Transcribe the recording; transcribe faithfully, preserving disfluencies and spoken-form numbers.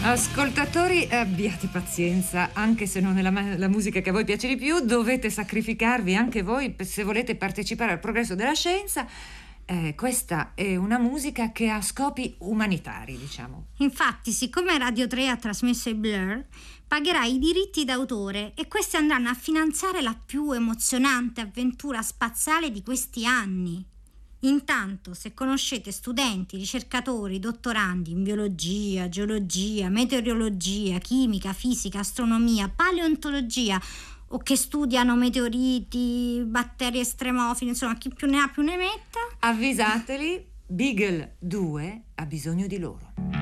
Ascoltatori, abbiate pazienza, anche se non è la, ma- la musica che a voi piace di più, dovete sacrificarvi anche voi se volete partecipare al progresso della scienza. Eh, questa è una musica che ha scopi umanitari, diciamo. Infatti, siccome Radio tre ha trasmesso i Blur, pagherà i diritti d'autore e questi andranno a finanziare la più emozionante avventura spaziale di questi anni. Intanto, se conoscete studenti, ricercatori, dottorandi in biologia, geologia, meteorologia, chimica, fisica, astronomia, paleontologia o che studiano meteoriti, batteri estremofili, insomma, chi più ne ha più ne metta, Avvisateli, Beagle due ha bisogno di loro.